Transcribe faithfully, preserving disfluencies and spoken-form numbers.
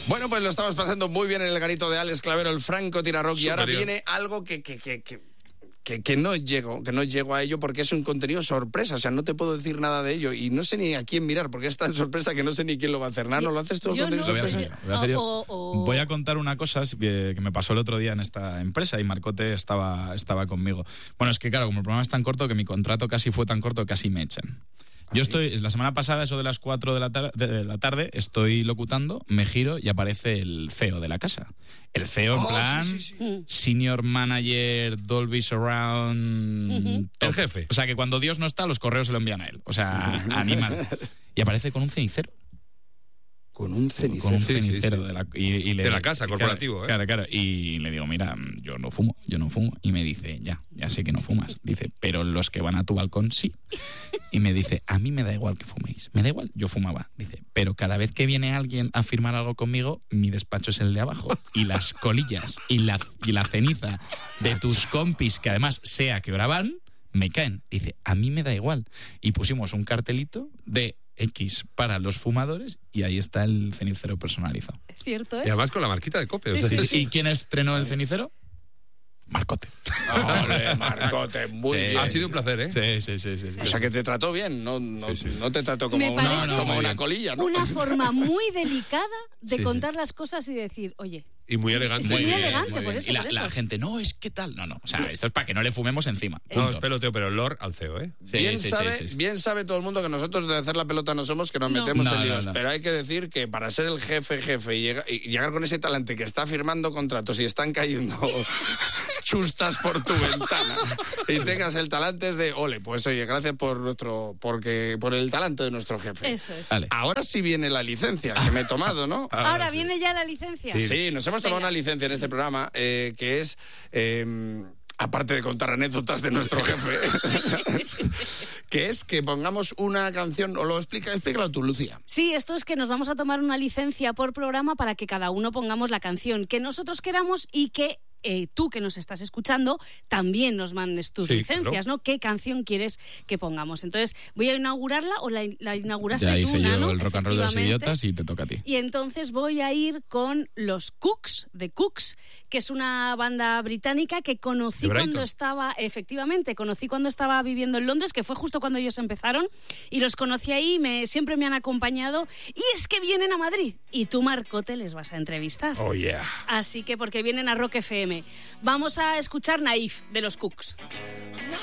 Bueno, pues lo estamos pasando muy bien en el garito de Alex Clavero, el Franco Tirarock, y ahora viene algo que... que, que, que... Que, que no llego, que no llego a ello porque es un contenido sorpresa, o sea, no te puedo decir nada de ello y no sé ni a quién mirar porque es tan sorpresa que no sé ni quién lo va a hacer. ¿No lo haces tú el contenido no, sorpresa? Voy a, voy, a hacer yo. O, o... voy a contar una cosa que me pasó el otro día en esta empresa y Marcote estaba, estaba conmigo. Bueno, es que claro, como el programa es tan corto que mi contrato casi fue tan corto que casi me echan. Yo estoy, la semana pasada, eso de las cuatro de la, tar- de la tarde, estoy locutando, me giro y aparece el C E O de la casa. El C E O en oh, plan, sí, sí, sí. Senior Manager, Dolby Surround... Uh-huh. El jefe. O sea, que cuando Dios no está, los correos se lo envían a él. O sea, animal. Y aparece con un cenicero. Con un cenicero. Con un sí, cenicero sí, sí. de la, y, y le, de la casa, y corporativo. Claro, ¿eh? claro, claro. Y le digo, mira, yo no fumo, yo no fumo. Y me dice, ya, ya sé que no fumas. Dice, pero los que van a tu balcón sí. Y me dice, a mí me da igual que fuméis. Me da igual, yo fumaba. Dice, pero cada vez que viene alguien a firmar algo conmigo, mi despacho es el de abajo. Y las colillas y la, y la ceniza de tus compis, que además sea que hora van, me caen. Dice, a mí me da igual. Y pusimos un cartelito de X para los fumadores y ahí está el cenicero personalizado. ¿Cierto es? Y además con la marquita de Cope. Sí, o sea, sí, sí. ¿Y quién estrenó el cenicero? Marcote. Ole, Marcote, muy Sí, bien. Ha sido un placer, ¿eh? Sí, sí, sí, sí, sí. O sea, que te trató bien, no, no, Sí, sí. no te trató como Me una, parece no, como muy una bien. colilla, ¿no? Una forma muy delicada de Sí, contar sí. las cosas y decir, oye, Y muy elegante. Sí, muy bien, elegante, muy por bien. eso, Y la, por la eso. gente, no, es que tal. No, no. O sea, esto es para que no le fumemos encima. No, Punto. es peloteo, pero Lord al C E O, ¿eh? Sí, bien, sí, sabe, sí, sí, sí. bien sabe todo el mundo que nosotros de hacer la pelota no somos, que nos No. metemos No, en no, líos. no. Pero hay que decir que para ser el jefe, jefe, y, llega- y llegar con ese talante que está firmando contratos y están cayendo chustas por tu ventana y tengas el talante es de, ole, pues oye, gracias por nuestro, porque, por el talante de nuestro jefe. eso es. Vale. Ahora sí viene la licencia que me he tomado, ¿no? Ahora sí. viene ya la licencia. Sí, nos hemos tomado Venga. una licencia en este programa eh, que es, eh, aparte de contar anécdotas de nuestro jefe, que es que pongamos una canción, o lo explica, explícalo tú, Lucía. Sí, esto es que nos vamos a tomar una licencia por programa para que cada uno pongamos la canción que nosotros queramos y que eh, tú que nos estás escuchando también nos mandes tus Sí, licencias, claro. ¿no? ¿Qué canción quieres que pongamos? Entonces, voy a inaugurarla o la, la inauguraste Ya tú, hice yo Nano, el rock and roll de los efectivamente. idiotas y te toca a ti. Y entonces voy a ir con los Cooks, de Cooks, que es una banda británica que conocí De Brighton. cuando estaba, efectivamente, conocí cuando estaba viviendo en Londres, que fue justo cuando ellos empezaron, y los conocí ahí, me, siempre me han acompañado, y es que vienen a Madrid, y tú, Marcote, les vas a entrevistar. Oh, yeah. Así que porque vienen a Rock F M. Vamos a escuchar Naif, de los Cooks. Not